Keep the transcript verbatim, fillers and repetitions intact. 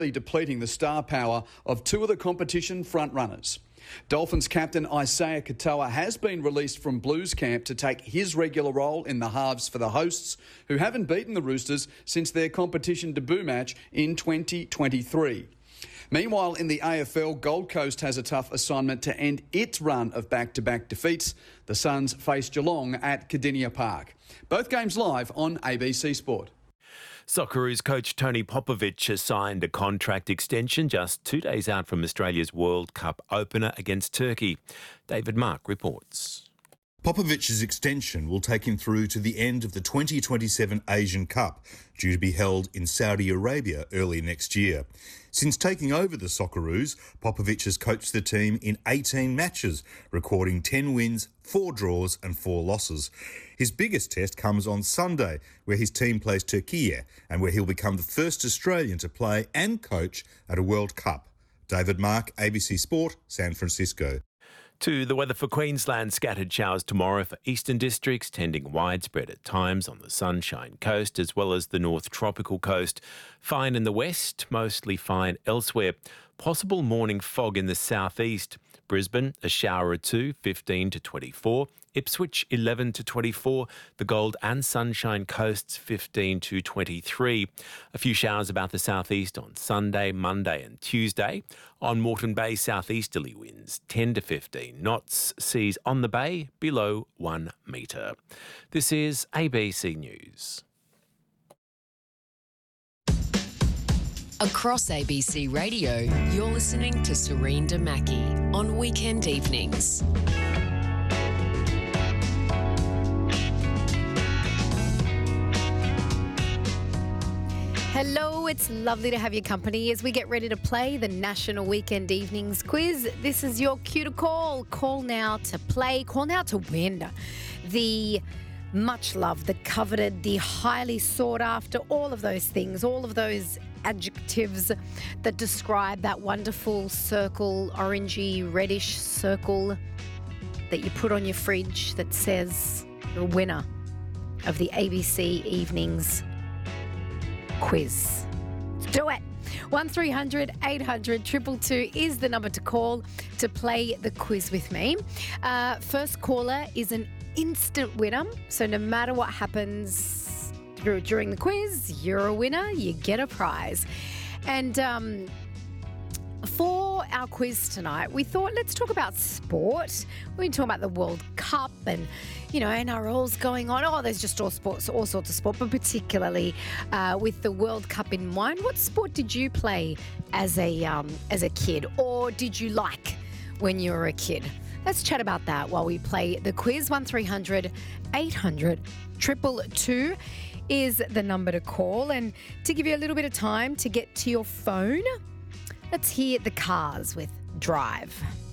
depleting the star power of two of the competition frontrunners. Dolphins captain Isaiah Katoa has been released from Blues camp to take his regular role in the halves for the hosts, who haven't beaten the Roosters since their competition debut match in twenty twenty-three. Meanwhile, in the A F L, Gold Coast has a tough assignment to end its run of back-to-back defeats. The Suns face Geelong at Cardinia Park. Both games live on A B C Sport. Socceroos coach Tony Popovic has signed a contract extension just two days out from Australia's World Cup opener against Turkey. David Mark reports. Popovic's extension will take him through to the end of the twenty twenty-seven Asian Cup, due to be held in Saudi Arabia early next year. Since taking over the Socceroos, Popovic has coached the team in eighteen matches, recording ten wins, four draws and four losses. His biggest test comes on Sunday, where his team plays Turkey and where he'll become the first Australian to play and coach at a World Cup. David Mark, A B C Sport, San Francisco. To the weather for Queensland, scattered showers tomorrow for eastern districts, tending widespread at times on the Sunshine Coast as well as the North Tropical Coast. Fine in the west, mostly fine elsewhere. Possible morning fog in the southeast. Brisbane, a shower or two, fifteen to twenty-four. Ipswich, eleven to twenty-four. The Gold and Sunshine Coasts, fifteen to twenty-three. A few showers about the southeast on Sunday, Monday and Tuesday. On Moreton Bay, southeasterly winds, ten to fifteen knots. Seas on the bay below one metre. This is A B C News. Across A B C Radio, you're listening to Serena Mackey on weekend evenings. Hello, it's lovely to have your company as we get ready to play the National Weekend Evenings Quiz. This is your cue to call. Call now to play. Call now to win. The much loved, the coveted, the highly sought after, all of those things, all of those adjectives that describe that wonderful circle, orangey, reddish circle that you put on your fridge that says the winner of the A B C Evenings Quiz. Let's do it. one three hundred eight hundred two two two is the number to call to play the quiz with me. Uh, first caller is an instant winner, so no matter what happens during the quiz, you're a winner, you get a prize. And um, for our quiz tonight, we thought let's talk about sport. We've been talking about the World Cup and, you know, N R L's going on. Oh, there's just all sports, all sorts of sport, but particularly uh, with the World Cup in mind. What sport did you play as a um, as a kid, or did you like when you were a kid? Let's chat about that while we play the quiz. one three hundred eight hundred two two two is the number to call. And to give you a little bit of time to get to your phone, let's hear the Cars with Drive.